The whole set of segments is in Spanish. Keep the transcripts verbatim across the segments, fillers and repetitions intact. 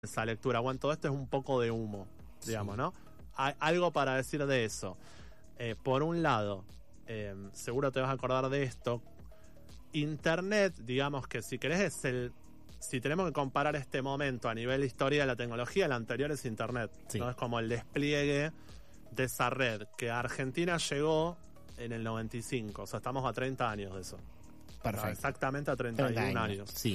esa lectura. Bueno, todo esto es un poco de humo, digamos, sí. ¿no? Hay algo para decir de eso. Eh, por un lado, eh, seguro te vas a acordar de esto. Internet, digamos que si querés es el... Si tenemos que comparar este momento a nivel de historia de la tecnología, el anterior es Internet. Sí. ¿No? Es como el despliegue de esa red, que a Argentina llegó en el noventa y cinco. O sea, estamos a treinta años de eso. Perfecto. No, exactamente a treinta y un años. años. Sí.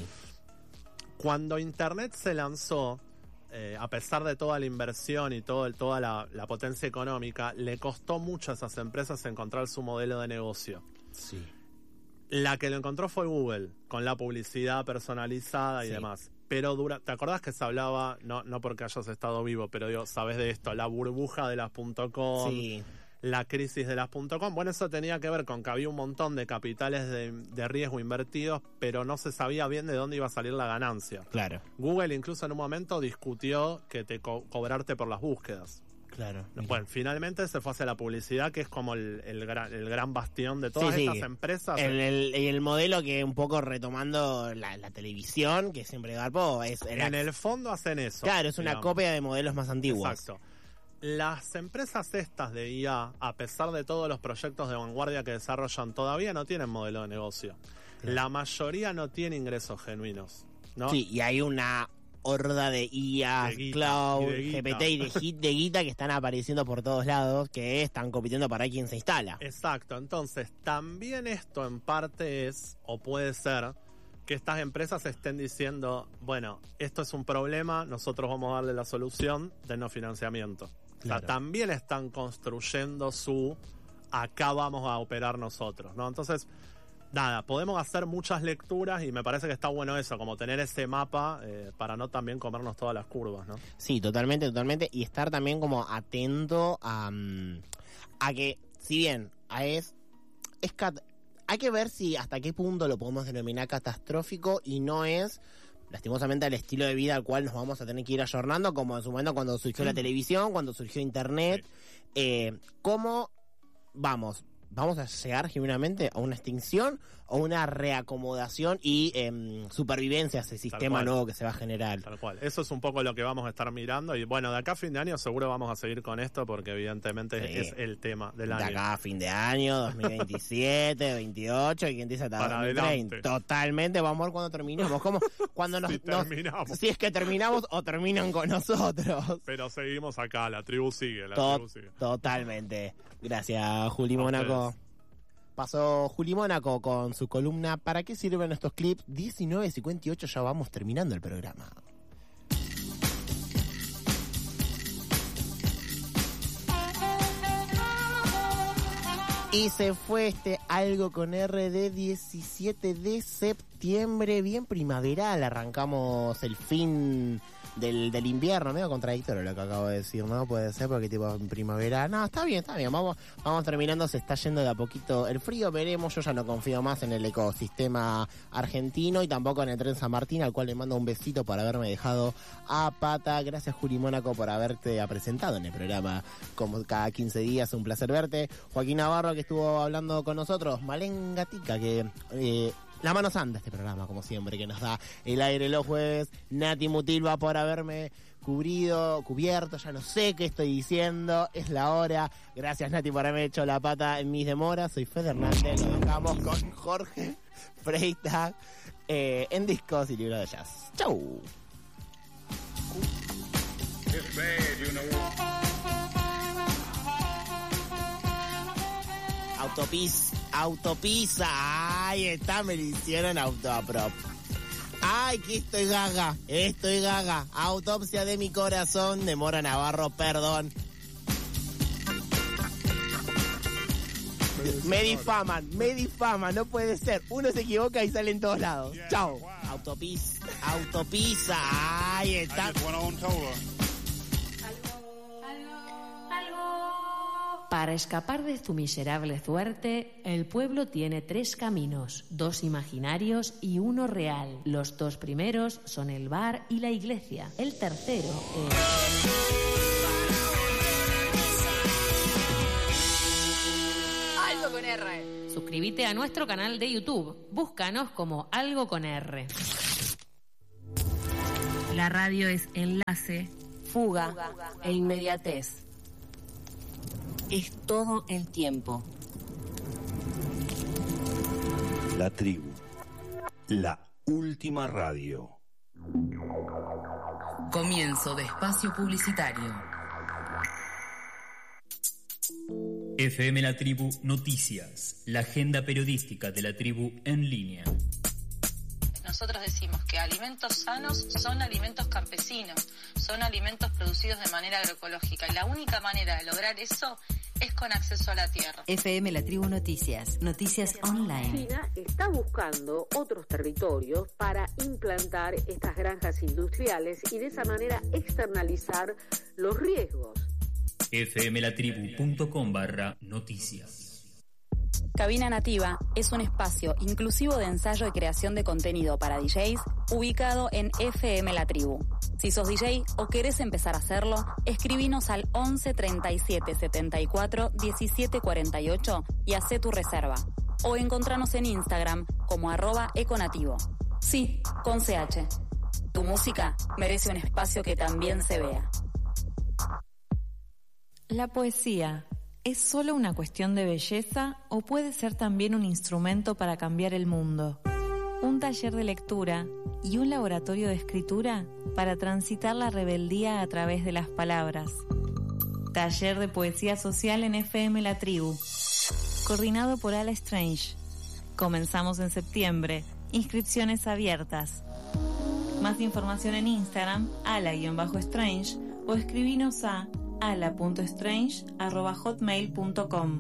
Cuando Internet se lanzó, eh, a pesar de toda la inversión y todo, toda la, la potencia económica, le costó mucho a esas empresas encontrar su modelo de negocio. Sí. La que lo encontró fue Google, con la publicidad personalizada y sí. demás. Pero dura, ¿te acordás que se hablaba, no, no porque hayas estado vivo, pero digo, sabes de esto, la burbuja de las .com, sí. la crisis de las .com? Bueno, eso tenía que ver con que había un montón de capitales de, de riesgo invertidos, pero no se sabía bien de dónde iba a salir la ganancia. Claro. Google incluso en un momento discutió que te co- cobrarte por las búsquedas. Claro. Bueno, finalmente se fue hacia la publicidad, que es como el, el, gran, el gran bastión de todas sí, estas sí. empresas. El, el, el modelo que un poco retomando la, la televisión, que siempre garpó, es... En el fondo hacen eso. Claro, es una digamos. copia de modelos más antiguos. Exacto. Las empresas estas de I A, a pesar de todos los proyectos de vanguardia que desarrollan, todavía no tienen modelo de negocio. Claro. La mayoría no tiene ingresos genuinos, ¿no? Sí, y hay una horda de I A, de cloud, G P T y de hit de guita que están apareciendo por todos lados, que están compitiendo para quien se instala. Exacto, entonces también esto en parte es, o puede ser, que estas empresas estén diciendo, bueno, esto es un problema, nosotros vamos a darle la solución de no financiamiento. Claro. O sea, también están construyendo su, acá vamos a operar nosotros, ¿no? Entonces... Nada, podemos hacer muchas lecturas y me parece que está bueno eso, como tener ese mapa eh, para no también comernos todas las curvas, ¿no? Sí, totalmente, totalmente. Y estar también como atento a, a que, si bien es, es cat- hay que ver si hasta qué punto lo podemos denominar catastrófico y no es, lastimosamente, al estilo de vida al cual nos vamos a tener que ir ayornando, como en su momento cuando surgió la televisión, cuando surgió Internet. Sí. Eh, ¿Cómo vamos? ¿Vamos a llegar genuinamente a una extinción o una reacomodación y eh, supervivencia a ese sistema nuevo que se va a generar? Tal cual. Eso es un poco lo que vamos a estar mirando. Y bueno, de acá a fin de año seguro vamos a seguir con esto porque evidentemente sí. es el tema del año. De acá a fin de año, dos mil veintisiete, veintiocho, y quien dice hasta dos mil treinta. Totalmente, vamos a ver cuando terminamos. ¿Cómo? Cuando nos, si terminamos. Nos, si es que terminamos o terminan con nosotros. Pero seguimos acá, la tribu sigue, la Tot- tribu sigue. Totalmente. Gracias, Juli Mónaco. Pasó Juli Mónaco con su columna ¿Para qué sirven estos clips? diecinueve cincuenta y ocho, ya vamos terminando el programa. Y se fue este Algo con R de diecisiete de septiembre, bien primaveral, arrancamos el fin del, del invierno, medio contradictorio lo que acabo de decir, ¿no? Puede ser porque tipo en primavera, no, está bien, está bien, vamos, vamos terminando, se está yendo de a poquito el frío, veremos, yo ya no confío más en el ecosistema argentino y tampoco en el Tren San Martín, al cual le mando un besito por haberme dejado a pata. Gracias, Juli Mónaco, por haberte presentado en el programa como cada quince días, un placer verte. Joaquín Navarro, que estuvo hablando con nosotros, Malén Gatica, que eh, la mano santa este programa, como siempre, que nos da el aire los jueves. Nati Mutilva por haberme cubrido, cubierto, ya no sé qué estoy diciendo, es la hora. Gracias, Nati, por haberme hecho la pata en mis demoras. Soy Fede Hernández, nos dejamos con Jorge Freitag eh, en Discos y Libros de Jazz. Chau. Autopis, autopisa, ahí está, me lo hicieron autoaprop. Ay, que estoy gaga, estoy gaga. Autopsia de mi corazón de Mora Navarro, perdón. Me difaman, me difaman, no puede ser. Uno se equivoca y sale en todos lados. Yeah, chao. Wow. Autopis, autopisa, ahí está. Para escapar de tu miserable suerte, el pueblo tiene tres caminos, dos imaginarios y uno real. Los dos primeros son el bar y la iglesia. El tercero es... Algo con R. Suscríbete a nuestro canal de YouTube. Búscanos como Algo con R. La radio es enlace, fuga e inmediatez. Es todo el tiempo. La tribu, la última radio. Comienzo de espacio publicitario. F M La Tribu Noticias, la agenda periodística de la tribu en línea. Nosotros decimos que alimentos sanos son alimentos campesinos, son alimentos producidos de manera agroecológica y la única manera de lograr eso es con acceso a la tierra. F M La Tribu Noticias, noticias online. China está buscando otros territorios para implantar estas granjas industriales y de esa manera externalizar los riesgos. fmlatribu.com barra noticias. Cabina Nativa es un espacio inclusivo de ensayo y creación de contenido para D Js ubicado en F M La Tribu. Si sos D J o querés empezar a hacerlo, escribinos al once treinta y siete setenta y cuatro diecisiete cuarenta y ocho y hacé tu reserva. O encontranos en Instagram como arroba econativo. Sí, con C H. Tu música merece un espacio que también se vea. La poesía, ¿es solo una cuestión de belleza o puede ser también un instrumento para cambiar el mundo? Un taller de lectura y un laboratorio de escritura para transitar la rebeldía a través de las palabras. Taller de poesía social en F M La Tribu. Coordinado por Ala Strange. Comenzamos en septiembre. Inscripciones abiertas. Más información en Instagram, ala-strange, o escribinos a ala punto strange arroba hotmail punto com.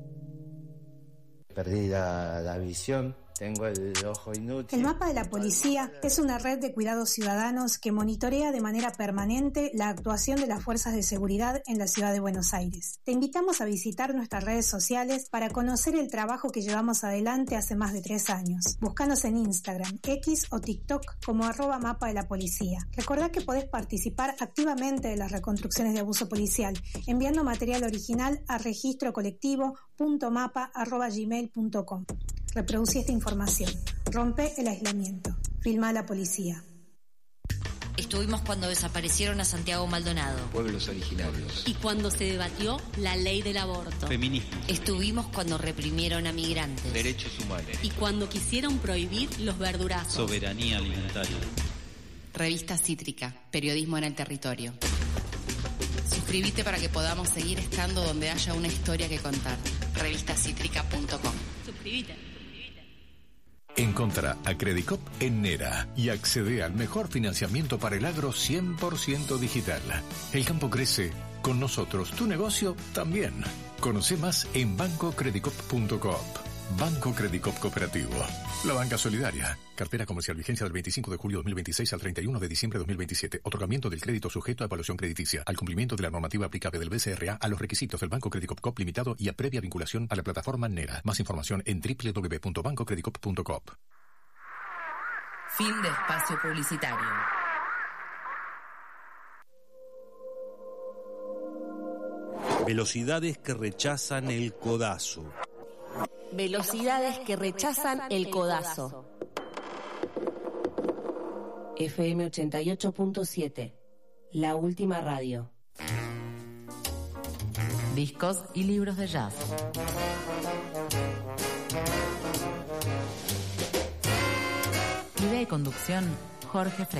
Perdí la, la visión, tengo el ojo inútil. El mapa de la policía es una red de cuidados ciudadanos que monitorea de manera permanente la actuación de las fuerzas de seguridad en la ciudad de Buenos Aires. Te invitamos a visitar nuestras redes sociales para conocer el trabajo que llevamos adelante hace más de tres años. Búscanos en Instagram, X o TikTok como arroba mapa de la policía. Recordá que podés participar activamente de las reconstrucciones de abuso policial enviando material original a registro colectivo punto mapa arroba gmail punto com. Reproducí esta información. Rompe el aislamiento. Filma a la policía. Estuvimos cuando desaparecieron a Santiago Maldonado. Pueblos originarios. Y cuando se debatió la ley del aborto. Feminismo. Estuvimos cuando reprimieron a migrantes. Derechos humanos. Y cuando quisieron prohibir los verdurazos. Soberanía alimentaria. Revista Cítrica. Periodismo en el territorio. Suscríbete para que podamos seguir estando donde haya una historia que contar. revista cítrica punto com. Suscríbete. Encontrá a Credicop en Nera y accede al mejor financiamiento para el agro cien por ciento digital. El campo crece, con nosotros tu negocio también. Conoce más en banco credicop punto coop. Banco Credicop Cooperativo. La banca solidaria. Cartera comercial, vigencia del veinticinco de julio de dos mil veintiséis al treinta y uno de diciembre de dos mil veintisiete. Otorgamiento del crédito sujeto a evaluación crediticia. Al cumplimiento de la normativa aplicable del B C R A a los requisitos del Banco Credicop Coop Limitado y a previa vinculación a la plataforma Nera. Más información en doble u doble u doble u punto banco credicop punto coop. Fin de espacio publicitario. Velocidades que rechazan el codazo. Velocidades que rechazan el codazo. F M ochenta y ocho punto siete. La última radio. Discos y libros de jazz. Idea y conducción, Jorge Freire.